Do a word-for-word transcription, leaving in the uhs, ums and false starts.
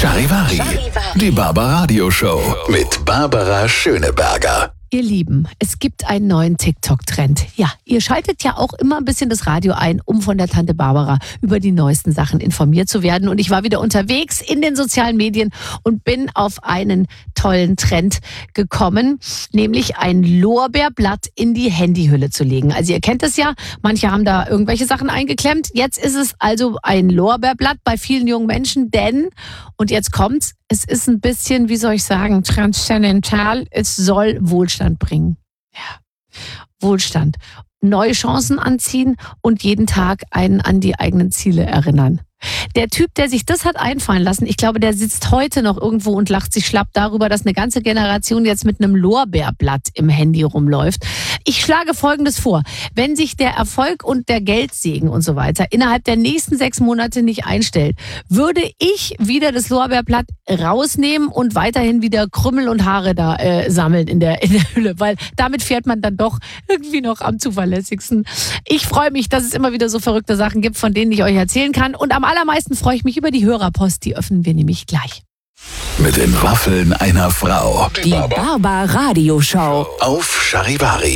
Charivari, die Barbaradio Show mit Barbara Schöneberger. Ihr Lieben, es gibt einen neuen TikTok-Trend. Ja, ihr schaltet ja auch immer ein bisschen das Radio ein, um von der Tante Barbara über die neuesten Sachen informiert zu werden. Und ich war wieder unterwegs in den sozialen Medien und bin auf einen tollen Trend gekommen, nämlich ein Lorbeerblatt in die Handyhülle zu legen. Also ihr kennt es ja, manche haben da irgendwelche Sachen eingeklemmt. Jetzt ist es also ein Lorbeerblatt bei vielen jungen Menschen, denn, und jetzt kommt's, es ist ein bisschen, wie soll ich sagen, transzendental. Es soll Wohlstand bringen. Ja, Wohlstand. Neue Chancen anziehen und jeden Tag einen an die eigenen Ziele erinnern. Der Typ, der sich das hat einfallen lassen, ich glaube, der sitzt heute noch irgendwo und lacht sich schlapp darüber, dass eine ganze Generation jetzt mit einem Lorbeerblatt im Handy rumläuft. Ich schlage Folgendes vor. Wenn sich der Erfolg und der Geldsegen und so weiter innerhalb der nächsten sechs Monate nicht einstellt, würde ich wieder das Lorbeerblatt rausnehmen und weiterhin wieder Krümmel und Haare da äh, sammeln in der, in der Hülle, weil damit fährt man dann doch irgendwie noch am zuverlässigsten. Ich freue mich, dass es immer wieder so verrückte Sachen gibt, von denen ich euch erzählen kann. Und am allermeisten freue ich mich über die Hörerpost, die öffnen wir nämlich gleich. Mit den Waffeln einer Frau. Die Barbaradio Show Auf Charivari.